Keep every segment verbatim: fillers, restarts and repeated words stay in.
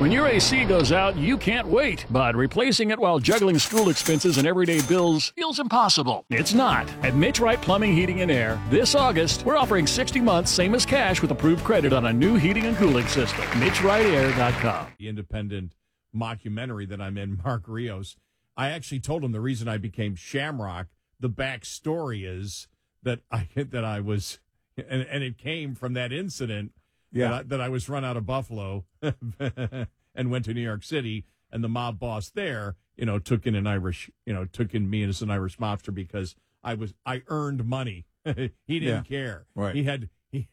When your A C goes out, you can't wait, but replacing it while juggling school expenses and everyday bills feels impossible. It's not. At Mitch Wright Plumbing, Heating, and Air, this August, we're offering sixty months, same as cash, with approved credit on a new heating and cooling system. Mitch Wright Air dot com. The independent mockumentary that I'm in, Mark Rios, I actually told him the reason I became Shamrock, the backstory is that I that I was, and, and it came from that incident. Yeah, that I, that I was run out of Buffalo and went to New York City, and the mob boss there, you know, took in an Irish, you know, took in me as an Irish mobster because I was I earned money. He didn't yeah, care. Right. He had he,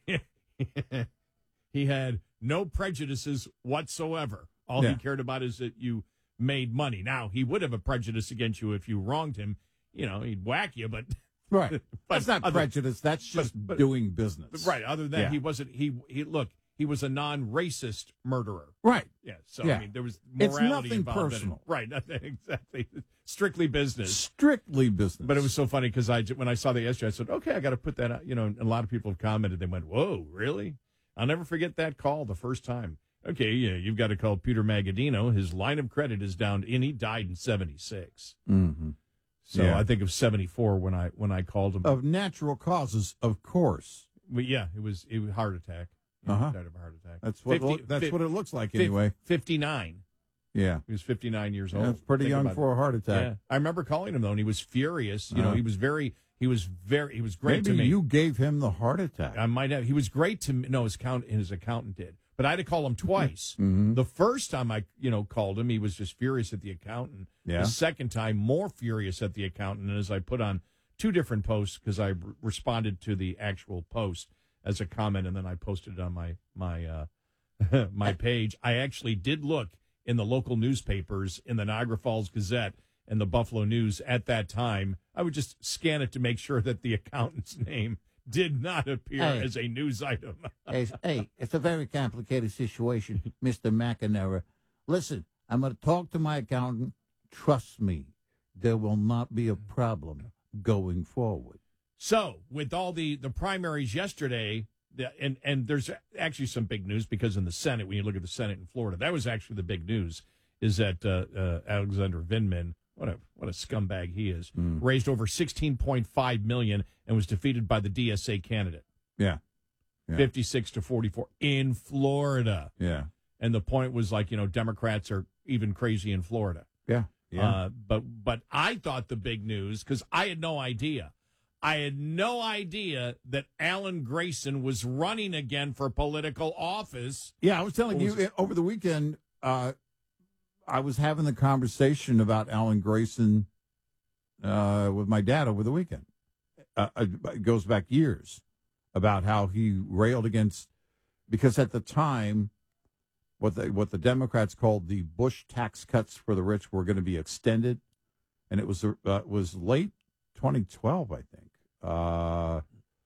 he had no prejudices whatsoever. All yeah. he cared about is that you made money. Now, he would have a prejudice against you if you wronged him. You know, he'd whack you, but right. But that's not other, prejudice. That's just but, but, doing business. Right. Other than that, yeah. he wasn't. He he look. He was a non-racist murderer. Right. Yeah. So yeah. I mean, there was it's morality nothing involved personal. In it. Right. Nothing exactly. Strictly business. Strictly business. But it was so funny because I when I saw that yesterday, I said, "Okay, I got to put that out." You know, and a lot of people have commented. They went, "Whoa, really?" I'll never forget that call the first time. Okay, yeah, you've got to call Peter Magadino. His line of credit is down, and he died in seventy-six. Mm-hmm. So yeah. I think of seventy-four when I when I called him. Of natural causes, of course. But yeah, it was it was heart attack. He uh-huh. died of a heart attack. That's what fifty, that's fifty, what it looks like anyway. fifty-nine. Yeah, he was fifty-nine years old. Yeah, that's pretty Think young for it. a heart attack. Yeah. I remember calling him though, and he was furious. You uh-huh. know, he was very he was very he was great Maybe to me. You gave him the heart attack. I might have. He was great to me. No, his account his accountant did. But I had to call him twice. Mm-hmm. The first time I, you know, called him, he was just furious at the accountant. Yeah. The second time, more furious at the accountant. And as I put on two different posts, because I r- responded to the actual post as a comment, and then I posted it on my my uh, my page. I actually did look in the local newspapers, in the Niagara Falls Gazette and the Buffalo News at that time. I would just scan it to make sure that the accountant's name did not appear hey, as a news item. hey, hey, it's a very complicated situation, Mister McNamara. Listen, I'm going to talk to my accountant. Trust me, there will not be a problem going forward. So, with all the, the primaries yesterday, the, and, and there's actually some big news because in the Senate, when you look at the Senate in Florida, that was actually the big news, is that uh, uh, Alexander Vindman, what a what a scumbag he is, mm. raised over sixteen point five million dollars and was defeated by the D S A candidate. Yeah. yeah. fifty-six to forty-four in Florida. Yeah. And the point was like, you know, Democrats are even crazy in Florida. Yeah. Yeah. Uh, but but I thought the big news, because I had no idea. I had no idea that Alan Grayson was running again for political office. Yeah, I was telling was, you over the weekend, uh, I was having the conversation about Alan Grayson uh, with my dad over the weekend. Uh, it goes back years about how he railed against, because at the time, what the, what the Democrats called the Bush tax cuts for the rich were going to be extended, and it was uh, was late twenty twelve, I think. Uh,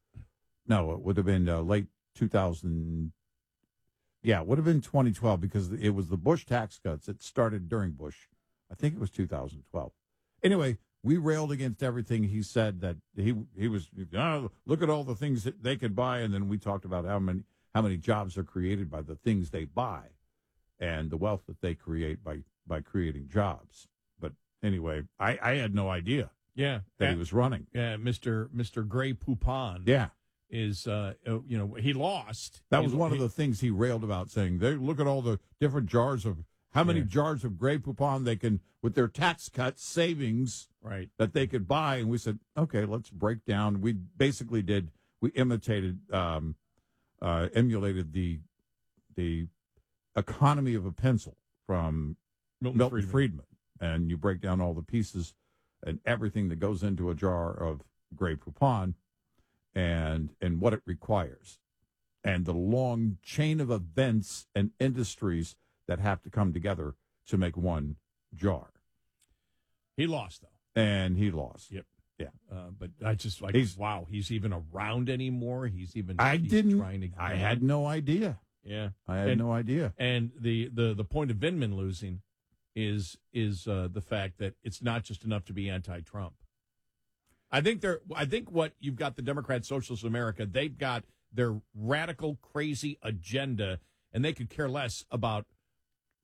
no, it would have been uh, late two thousand. Yeah, it would have been twenty twelve because it was the Bush tax cuts. It started during Bush. I think it was two thousand twelve. Anyway, we railed against everything he said, that he he was, oh, look at all the things that they could buy, and then we talked about how many how many jobs are created by the things they buy and the wealth that they create by, by creating jobs. But anyway, I, I had no idea. Yeah, that he was running. Yeah, Mister Mister Grey Poupon. Yeah, is uh, you know, he lost. That was he, one he, of the things he railed about, saying they look at all the different jars of how many yeah. jars of Grey Poupon they can, with their tax cuts savings, right, that they could buy. And we said, okay, let's break down. We basically did. We imitated, um, uh, emulated the the economy of a pencil from Milton, Milton Friedman. Friedman, and you break down all the pieces and everything that goes into a jar of Grey Poupon, and and what it requires, and the long chain of events and industries that have to come together to make one jar. He lost, though. And he lost. Yep. Yeah. Uh, but I just like, he's, wow, he's even around anymore. He's even I he's didn't, trying to I had no idea. Yeah. I had and, no idea. And the, the, the point of Vindman losing is is uh, the fact that it's not just enough to be anti-Trump. I think they're. I think what you've got, the Democrat Socialist America, they've got their radical, crazy agenda, and they could care less about